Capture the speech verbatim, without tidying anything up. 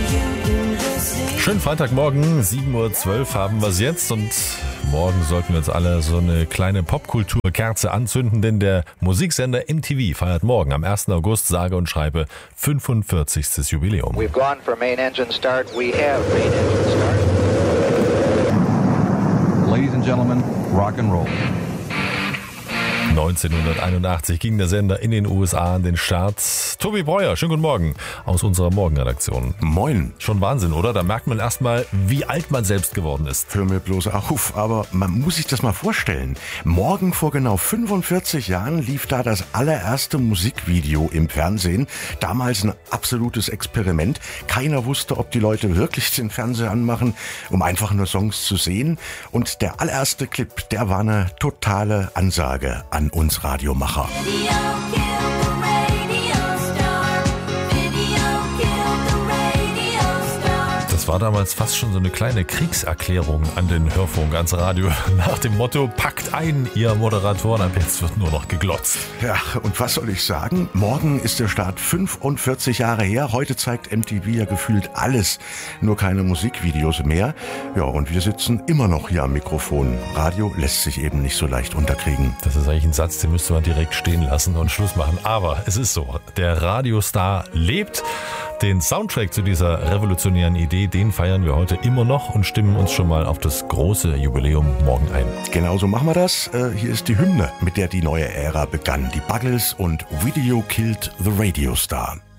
Schönen Freitagmorgen, sieben Uhr zwölf haben wir es jetzt und morgen sollten wir uns alle so eine kleine Popkulturkerze anzünden, denn der Musiksender M T V feiert morgen am ersten August sage und schreibe fünfundvierzigstes Jubiläum. We've gone for main engine start. We have main engine start. Ladies and gentlemen, rock and roll. neunzehnhunderteinundachtzig ging der Sender in den U S A an den Start. Tobi Breuer, schönen guten Morgen aus unserer Morgenredaktion. Moin. Schon Wahnsinn, oder? Da merkt man erstmal, wie alt man selbst geworden ist. Hör mir bloß auf, aber man muss sich das mal vorstellen. Morgen vor genau fünfundvierzig Jahren lief da das allererste Musikvideo im Fernsehen. Damals ein absolutes Experiment. Keiner wusste, ob die Leute wirklich den Fernseher anmachen, um einfach nur Songs zu sehen. Und der allererste Clip, der war eine totale Ansage an uns Radiomacher. Das war damals fast schon so eine kleine Kriegserklärung an den Hörfunk, ans Radio. Nach dem Motto, packt ein, ihr Moderatoren, ab jetzt wird nur noch geglotzt. Ja, und was soll ich sagen? Morgen ist der Start fünfundvierzig Jahre her. Heute zeigt M T V ja gefühlt alles, nur keine Musikvideos mehr. Ja, und wir sitzen immer noch hier am Mikrofon. Radio lässt sich eben nicht so leicht unterkriegen. Das ist eigentlich ein Satz, den müsste man direkt stehen lassen und Schluss machen. Aber es ist so, der Radiostar lebt. Den Soundtrack zu dieser revolutionären Idee, den feiern wir heute immer noch und stimmen uns schon mal auf das große Jubiläum morgen ein. Genauso machen wir das. Hier ist die Hymne, mit der die neue Ära begann. Die Buggles und Video Killed the Radio Star.